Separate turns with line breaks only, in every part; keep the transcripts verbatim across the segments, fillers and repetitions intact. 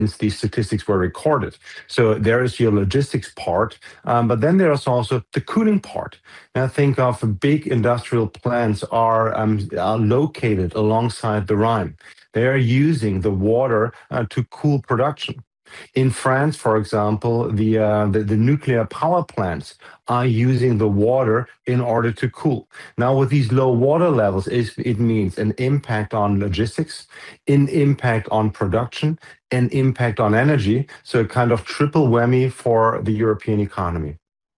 these statistics were recorded. So there is your logistics part, um, but then there's also the cooling part. And I think of big industrial plants are, um, are located alongside the Rhine. They are using the water uh, to cool production. In France, for example, the, uh, the the nuclear power plants are using the water in order to cool. Now, with these low water levels, is it means an impact on logistics, an impact on production, an impact on energy. So, a kind of triple whammy for the European economy.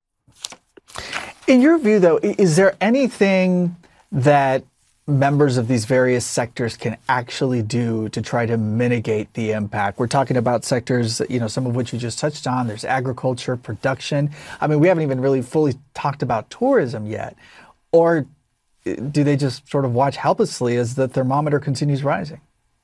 In your view, though, is there anything that members of these various sectors can actually do to try to mitigate the impact? We're talking about sectors, you know, some of which you just touched on. There's agriculture, production. I mean, we haven't even really fully talked about tourism yet. Or do they just sort of watch helplessly as the thermometer continues rising?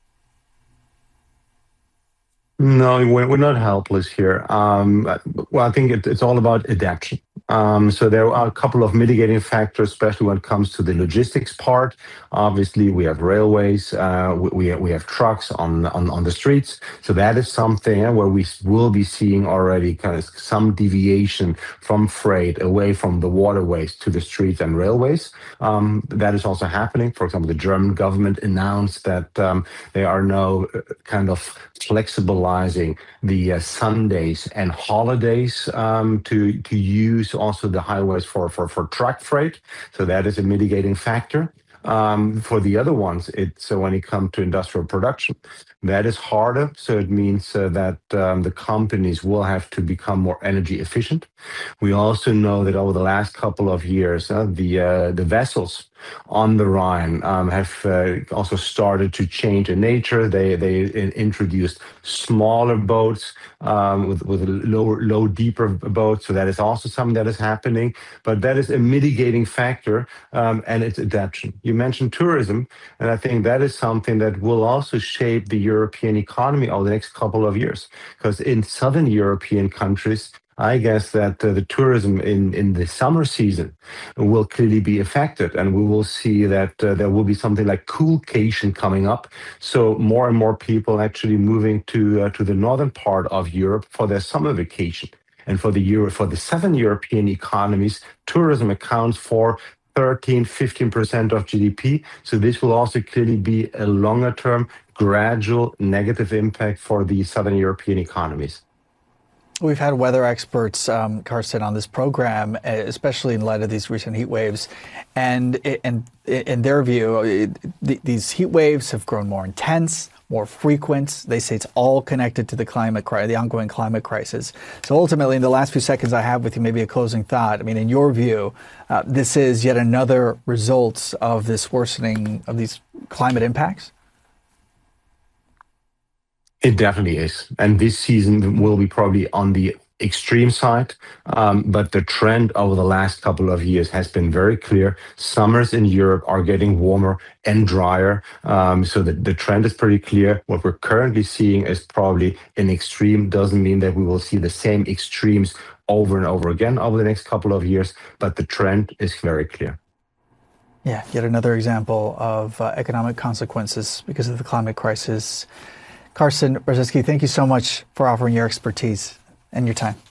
No, we're, we're not helpless here. Um, well, I think it, it's all about adaptation. Um, so there are a couple of mitigating factors, especially when it comes to the logistics part. Obviously, we have railways, uh, we, we have trucks on, on, on the streets. So that is something uh, where we will be seeing already kind of some deviation from freight away from the waterways to the streets and railways. Um, that is also happening. For example, the German government announced that um, there are no kind of flexibilizing the uh, Sundays and holidays um, to to use also the highways for, for, for truck freight. So that is a mitigating factor. Um, for the other ones, it's uh, when it comes to industrial production, that is harder. So it means uh, that um, the companies will have to become more energy efficient. We also know that over the last couple of years, uh, the uh, the vessels on the Rhine um, have uh, also started to change in nature. They they introduced smaller boats um, with with lower, low, deeper boats. So that is also something that is happening. But that is a mitigating factor, um, and it's adaptation. You mentioned tourism, and I think that is something that will also shape the European economy over the next couple of years. Because in southern European countries, I guess that uh, the tourism in, in the summer season will clearly be affected, and we will see that uh, there will be something like coolcation coming up. So more and more people actually moving to uh, to the northern part of Europe for their summer vacation. And for the Euro, for the southern European economies, tourism accounts for thirteen, fifteen percent of G D P. So this will also clearly be a longer term, gradual negative impact for the southern European economies.
We've had weather experts, um, Carsten, on this program, especially in light of these recent heat waves. And, and in their view, it, these heat waves have grown more intense, more frequent. They say it's all connected to the climate, the ongoing climate crisis. So ultimately, in the last few seconds I have with you, maybe a closing thought. I mean, in your view, uh, this is yet another result of this worsening of these climate impacts?
It definitely is. And this season will be probably on the extreme side. Um, but the trend over the last couple of years has been very clear. Summers in Europe are getting warmer and drier. Um, so the, the trend is pretty clear. What we're currently seeing is probably an extreme. Doesn't mean that we will see the same extremes over and over again over the next couple of years, but the trend is very clear.
Yeah, yet another example of uh, economic consequences because of the climate crisis. Carsten Brzezinski, thank you so much for offering your expertise and your time.